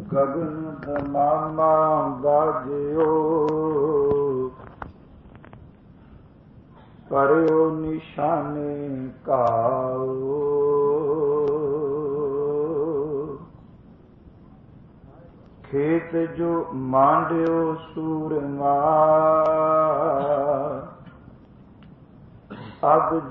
ਗਗਨ ਧਮਾਮਾ ਬਾਜਿਓ, ਪਰਿਓ ਨਿਸ਼ਾਨੇ ਕਾਓ। ਖੇਤ ਜੋ ਮਾਂਡਿਓ ਸੂਰਮਾ, ਅਬ